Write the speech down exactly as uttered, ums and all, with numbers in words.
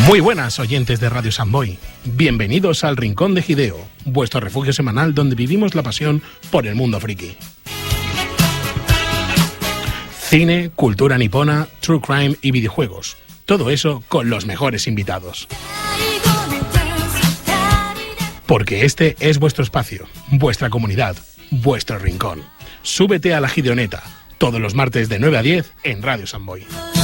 Muy buenas oyentes de Radio Samboy, bienvenidos al Rincón de Hideo, vuestro refugio semanal donde vivimos la pasión por el mundo friki. Cine, cultura nipona, true crime y videojuegos, todo eso con los mejores invitados. Porque este es vuestro espacio, vuestra comunidad, vuestro rincón. Súbete a la Gideoneta, todos los martes de nueve a diez en Radio Samboy.